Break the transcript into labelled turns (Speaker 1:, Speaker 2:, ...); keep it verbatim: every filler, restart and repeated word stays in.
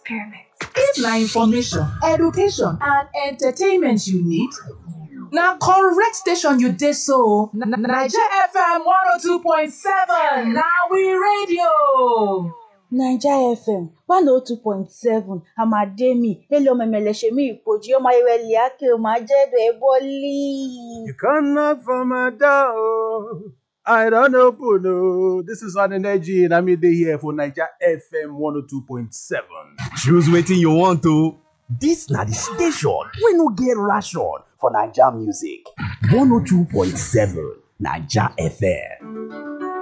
Speaker 1: If na information, education and entertainment you need, na correct station you dey so. Naija F M one oh two point seven na we radio.
Speaker 2: Naija F M one oh two point seven Amademi Eliomemeleshemi Ipoji Omayeweli Ake Omajedo Eboli.
Speaker 3: You come knock for my door. I don't open. No. This is an energy, and I'm here for Naija F M one oh two point seven.
Speaker 4: Choose wetin you want to. This na the station wey no get ration for Naija music. one oh two point seven Naija F M.